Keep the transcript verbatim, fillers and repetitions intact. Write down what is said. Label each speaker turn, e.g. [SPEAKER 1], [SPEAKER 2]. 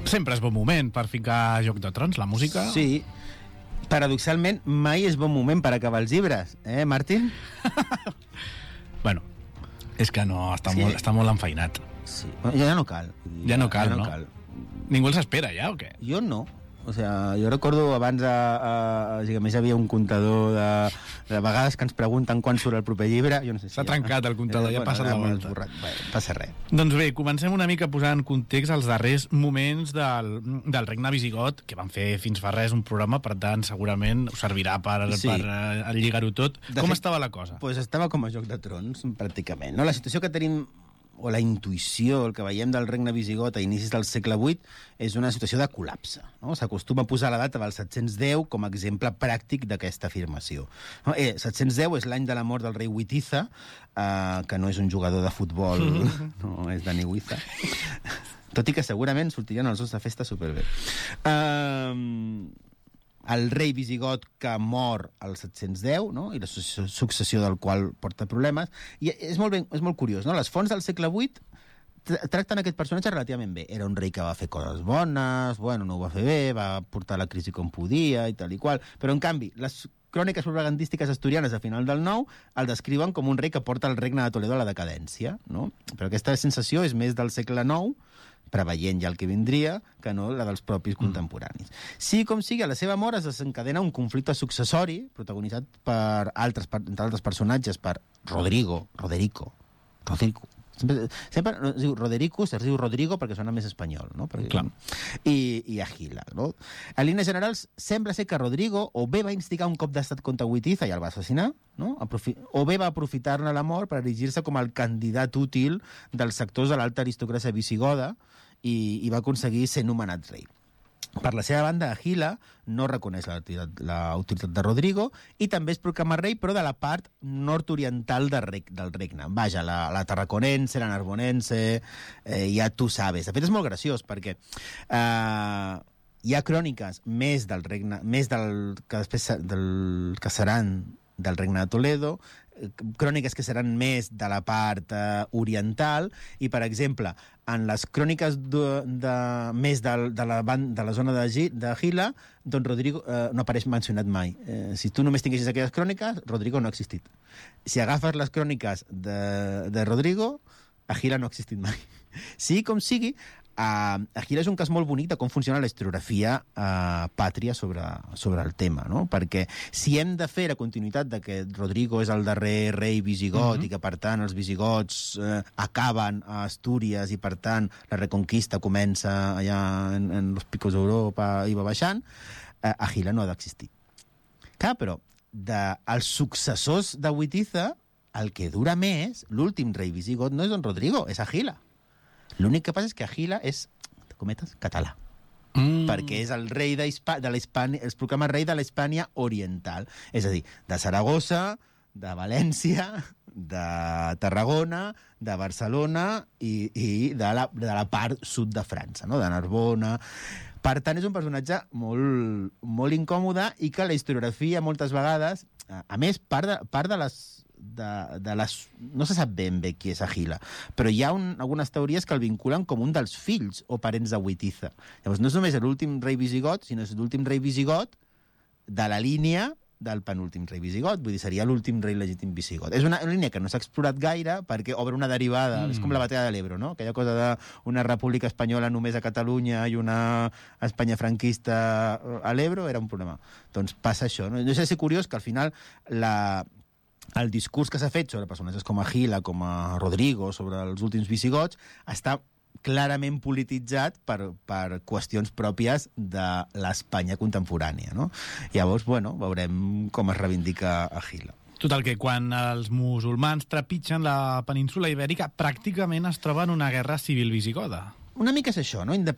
[SPEAKER 1] Sempre és bon moment per ficar Joc de Trons, la música.
[SPEAKER 2] Sí. Paradoxalment, mai és bon moment per acabar els llibres, eh, Martín?
[SPEAKER 1] Bueno, és que no, està,
[SPEAKER 2] Sí.
[SPEAKER 1] molt, està molt enfeinat.
[SPEAKER 2] Sí. Ja, ja no cal.
[SPEAKER 1] Ja no cal,
[SPEAKER 2] ja no
[SPEAKER 1] no?
[SPEAKER 2] cal.
[SPEAKER 1] Ningú els espera, ja, o què?
[SPEAKER 2] Jo no. O sea, jo recordo abans, a, a, a, a més hi havia un comptador de, de vegades que ens pregunten quan surt el proper llibre. Jo no sé si
[SPEAKER 1] S'ha
[SPEAKER 2] ja,
[SPEAKER 1] trencat el comptador, ja ha passat la
[SPEAKER 2] molt
[SPEAKER 1] volta.
[SPEAKER 2] esborrat. Bé, passa res.
[SPEAKER 1] Doncs bé, comencem una mica posant en context els darrers moments del, del regne visigot, que van fer fins fa res un programa, per tant, segurament us servirà per,
[SPEAKER 2] Sí.
[SPEAKER 1] per uh, lligar-ho tot.
[SPEAKER 2] De
[SPEAKER 1] Com
[SPEAKER 2] fet,
[SPEAKER 1] estava la cosa?
[SPEAKER 2] Pues estava com a Joc de Trons, pràcticament. No? La situació que tenim, o la intuïció, el que veiem del regne visigot a inicis del segle vuit, és una situació de col·lapse. No? S'acostuma a posar la data del set-cents deu com a exemple pràctic d'aquesta afirmació. No? Eh, set-cents deu és l'any de la mort del rei Witiza, eh, que no és un jugador de futbol, no és Dani Huiza. Tot i que segurament sortirien els dos de festa superbé. Uh, el rei visigot que mor al set-cents deu, no? I la successió del qual porta problemes. I és molt, ben, és molt curiós, no? Les fonts del segle vuit tracten aquest personatge relativament bé. Era un rei que va fer coses bones, bueno, no ho va fer bé, va portar la crisi com podia i tal i qual, però en canvi, les cròniques propagandístiques asturianes a final del nou el descriuen com un rei que porta el regne de Toledo a la decadència, no? Però aquesta sensació és més del segle nou, preveient ja el que vindria, que no la dels propis mm. contemporanis. Sí com sigui, a la seva mort es desencadena un conflicte successori protagonitzat per altres, per, entre altres personatges, per Rodrigo, Roderico, Rodrigo, sempre, sempre no, es diu Roderico, es diu Rodrigo perquè sona més espanyol, no? Perquè,
[SPEAKER 1] Clar.
[SPEAKER 2] I, i Agila, no? En línies generals, sembla ser que Rodrigo o bé va instigar un cop d'estat contra Witiza i el va assassinar, no? Aprofi o bé va aprofitar-ne la mort per erigir-se com el candidat útil dels sectors de l'alta aristocràcia visigoda i, i va aconseguir ser nomenat rei. Per la seva banda, Agila no reconeix l'autoritat de Rodrigo i també es proclama rei, però de la part nord-oriental de reg del regne. Vaja, la, la tarraconense, la narbonense, eh, ja tu sabes. De fet, és molt graciós, perquè eh, hi ha cròniques més del regne, més del que després del que seran del regne de Toledo, cròniques que seran més de la part eh, oriental, i, per exemple, en les cròniques de, de, més de, de, la, de la zona de, de Gila, doncs Rodrigo eh, no apareix mencionat mai. Eh, si tu només tinguessis aquelles cròniques, Rodrigo no ha existit. Si agafes les cròniques de, de Rodrigo, Agila no ha existit mai. Sí com sigui, Uh, Agila és un cas molt bonic de com funciona la historiografia uh, pàtria sobre, sobre el tema, no? Perquè si hem de fer la continuïtat de que Rodrigo és el darrer rei visigot uh-huh. i que, per tant, els visigots uh, acaben a Astúries i, per tant, la reconquista comença allà en, en los picos d'Europa i va baixant, uh, Agila no ha d'existir. Clar, però, de, els successors de Witiza, el que dura més, l'últim rei visigot, no és don Rodrigo, és Agila. L'únic que passa és que Agila és, de cometes, català. Mm. Perquè és el rei de, de l'Hispània, es proclama rei de l'Hispània oriental. És a dir, de Saragossa, de València, de Tarragona, de Barcelona i, i de, la, de la part sud de França, no? De Narbona. Per tant, és un personatge molt, molt incòmode i que la historiografia moltes vegades, a més, part de, part de les De, de les... no se sap ben bé qui és Agila, però hi ha un, algunes teories que el vinculen com un dels fills o parents de Witiza. Llavors no és només l'últim rei visigot, sinó és l'últim rei visigot de la línia del penúltim rei visigot, vull dir, seria l'últim rei legítim visigot. És una, una línia que no s'ha explorat gaire perquè obre una derivada, mm. és com la batalla de l'Ebro, no? Aquella cosa d'una república espanyola només a Catalunya i una Espanya franquista a l'Ebro era un problema. Doncs passa això, no? No sé si és curiós que al final la... el discurs que s'ha fet sobre personatges com Agila, com a Rodrigo, sobre els últims visigots, està clarament polititzat per, per qüestions pròpies de l'Espanya contemporània, no? Llavors, bueno, veurem com es reivindica Agila.
[SPEAKER 1] Total, que quan els musulmans trepitgen la península ibèrica, pràcticament es troben una guerra civil visigoda.
[SPEAKER 2] Una mica és això, no?